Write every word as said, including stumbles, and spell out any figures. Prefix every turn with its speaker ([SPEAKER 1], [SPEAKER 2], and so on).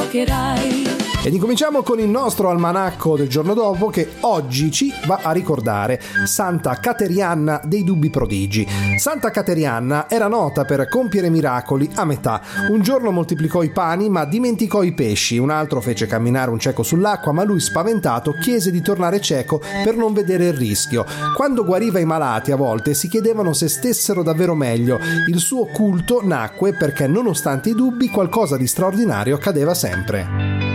[SPEAKER 1] giocherai.
[SPEAKER 2] Ed incominciamo con il nostro almanacco del giorno dopo, che oggi ci va a ricordare Santa Caterianna dei Dubbi Prodigi. Santa Caterianna era nota per compiere miracoli a metà. Un giorno moltiplicò i pani ma dimenticò i pesci, un altro fece camminare un cieco sull'acqua, ma lui, spaventato, chiese di tornare cieco per non vedere il rischio. Quando guariva i malati, a volte si chiedevano se stessero davvero meglio. Il suo culto nacque perché, nonostante i dubbi, qualcosa di straordinario accadeva sempre.